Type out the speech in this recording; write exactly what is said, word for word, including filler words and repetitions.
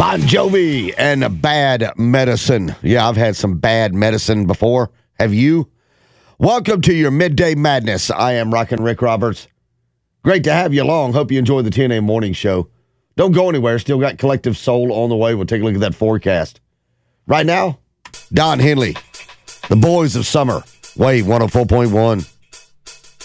Bon Jovi and Bad Medicine. Yeah, I've had some bad medicine before. Have you? Welcome to your Midday Madness. I am Rockin' Rick Roberts. Great to have you along. Hope you enjoy the ten a.m. morning show. Don't go anywhere. Still got Collective Soul on the way. We'll take a look at that forecast. Right now, Don Henley, the Boys of Summer, Wave one oh four point one.